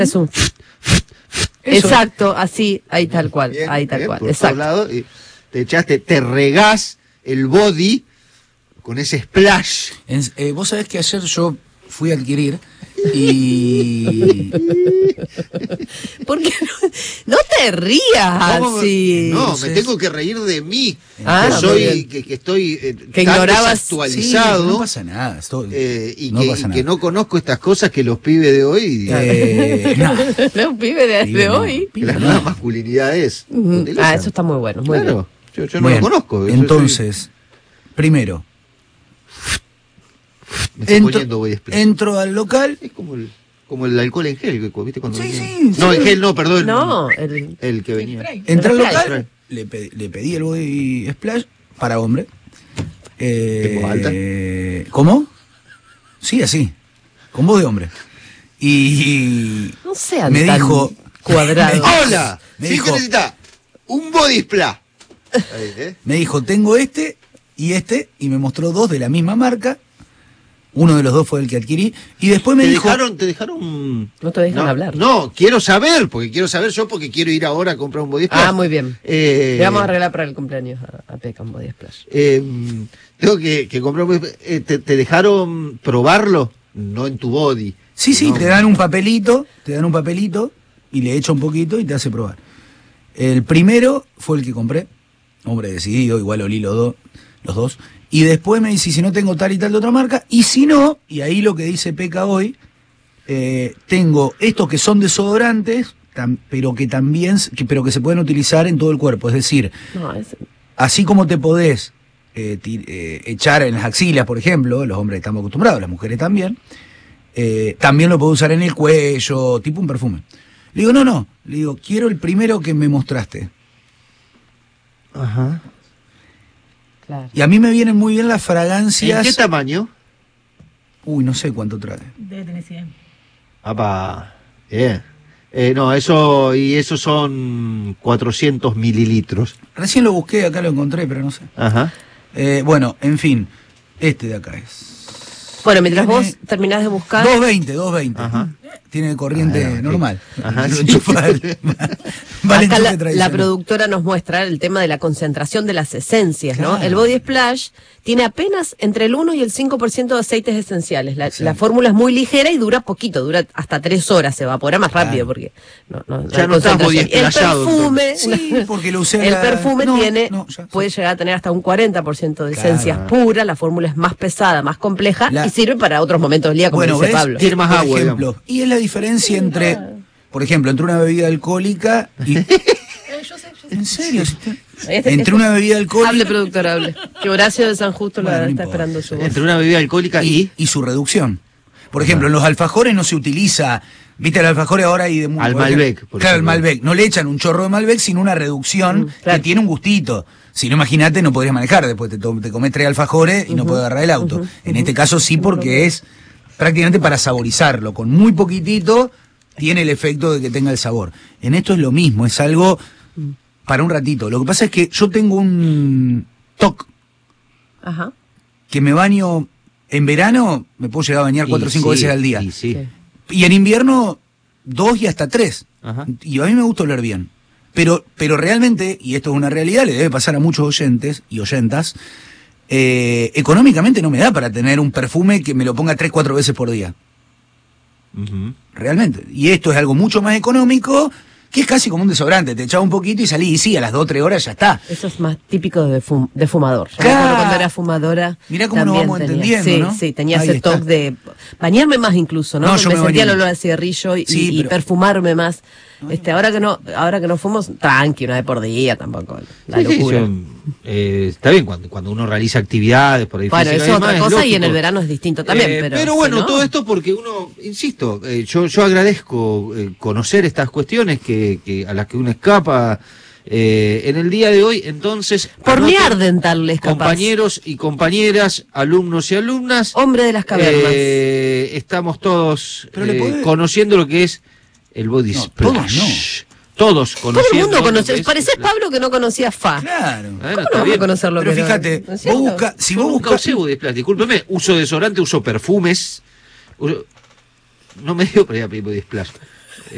Es un... Eso. Exacto, así, ahí tal cual, Bien, ahí tal bien, cual, por exacto. todos lados, y te regás el body con ese splash. Vos sabés que ayer yo fui a adquirir y... ¿Por qué no te rías ¿Cómo? así? No, Entonces- me tengo que reír de mí, Ah, que muy soy, bien. que estoy Que tan ignorabas- desactualizado, Sí, no pasa nada. y, no que, pasa y nada. que no conozco estas cosas que los pibes de hoy, No. Los pibes de Pibe no, hoy. que la pibe nueva no. masculinidad es. Ujú. utilizan. Ah, eso está muy bueno, muy Claro, yo no Bien, lo conozco. yo entonces, primero, me estoy poniendo body splash. entro al local. Es como el alcohol en gel, ¿viste? Cuando Sí, venía? sí, No, sí. en gel no, perdón. No, El que venía. Entré al El local, spray. le pedí el body splash para hombre. ¿En voz alta? ¿Cómo? Sí, así, con voz de hombre. Y no sean me tan dijo... cuadrados. ¡Hola! Me Sí dijo- que necesita un body splash. Ahí, ¿eh? Me dijo, tengo este, y me mostró dos de la misma marca. Uno de los dos fue el que adquirí. Y después me dijo... Te dejaron... No te dejan hablar. No, quiero saber porque quiero ir ahora a comprar un body splash. Ah, muy bien. Le vamos a arreglar para el cumpleaños a Peca un body splash. Tengo que comprar un body splash. ¿Te dejaron probarlo? No en tu body. Sí, No. te dan un papelito, y le echa un poquito y te hace probar. El primero fue el que compré, hombre decidido, igual olí los dos. Y después me dice, si no tengo tal y tal de otra marca, y si no, y ahí lo que dice Peca hoy, tengo estos que son desodorantes, pero que se pueden utilizar en todo el cuerpo. Es decir, No, es... así como te podés echar en las axilas, por ejemplo, los hombres estamos acostumbrados, las mujeres también, también lo puedo usar en el cuello, tipo un perfume. Le digo, no, le digo, quiero el primero que me mostraste. Ajá. Claro. Y a mí me vienen muy bien las fragancias. ¿En qué tamaño? Uy, no sé cuánto trae. Debe tener 100. Apa, bien. No, esos son 400 mililitros. Recién lo busqué, acá lo encontré, pero no sé. Ajá. Bueno, en fin, este de acá es. Bueno, mientras Tiene vos terminás de buscar... 220. Ajá. Tiene corriente normal. Ajá, Lo sí. enchufa vale Acá enchufe la tradicional. productora nos muestra el tema de la concentración de las esencias, ¿no? Claro. El Body Splash tiene apenas entre el 1 y el 5% de aceites esenciales. La Exacto. fórmula es muy ligera y dura poquito, dura hasta 3 horas, se evapora más Claro. rápido porque no Ya hay no estás body concentración. El splashado, perfume, Sí, porque lo usé el la- perfume no, tiene, no, ya, puede sí. llegar a tener hasta un 40% de Claro. esencias puras, la fórmula es más pesada, más compleja La- y sirve para otros momentos del día, como Bueno, dice ¿ves? Pablo. Tiene más Por agua, ejemplo. Y es la diferencia entre, por ejemplo, entre una bebida alcohólica y... ¿En serio? Entre una bebida Hable, alcohólica productor, hable. Que Horacio de San Justo Bueno, la no está importa. esperando su voz. Entre una bebida alcohólica y su reducción. Por ejemplo, en los alfajores no se utiliza, viste, el alfajor ahora y de Al por Malbec, ejemplo. por Claro, el ejemplo. Malbec. No le echan un chorro de Malbec, sino una reducción claro. que tiene un gustito. Si no, imagínate, no podrías manejar. Después te comes 3 alfajores y no puedes agarrar el auto. En este caso sí, porque es prácticamente para saborizarlo. Con muy poquitito tiene el efecto de que tenga el sabor. En esto es lo mismo, es algo para un ratito. Lo que pasa es que yo tengo un TOC Ajá. que me baño en verano, me puedo llegar a bañar 4 o 5 veces al día. Y sí. Sí. Y en invierno, 2 y hasta 3. Ajá. Y a mí me gusta oler bien. Pero realmente, y esto es una realidad, le debe pasar a muchos oyentes y oyentas, económicamente no me da para tener un perfume que me lo ponga 3-4 veces por día. Ujú. Realmente. Y esto es algo mucho más económico, que es casi como un desodorante. Te echaba un poquito y salí, y sí, a las 2 o 3 horas ya está. Eso es más típico de fumador. Yo me Claro. acuerdo cuando era fumadora. Mirá cómo nos también vamos tenía. entendiendo, Sí, ¿no? sí, tenía Ahí ese está. toque de bañarme más incluso, ¿no? No, yo me me sentía el bañé. olor a cigarrillo y, Sí, y pero- perfumarme más. Ahora que no fumo, tranqui, una vez por día tampoco. La Sí, sí, locura. está bien cuando uno realiza actividades por ahí. Bueno, físicas eso y es otra demás, cosa y en lógico. el verano es distinto también. Pero bueno, si no- todo esto porque uno, insisto, yo agradezco conocer estas cuestiones que a las que uno escapa en el día de hoy. Entonces, Pornear anoten, dentales, capaz. compañeros y compañeras, alumnos y alumnas, Hombre de las cavernas. estamos todos Pero le podés- conociendo lo que es el body No, splash. todos no. Todos Todo conociendo. el mundo lo conoce. que es Parecés el- Pablo que no conocía FA. Claro. Bueno, ¿Cómo está no vamos bien. a conocer lo Pero que no? fíjate, ¿No es vos cierto? busca, si vos Nunca buscas... usé body splash, discúlpeme, uso desodorante, uso perfumes. No me dio para ir a pedir body splash.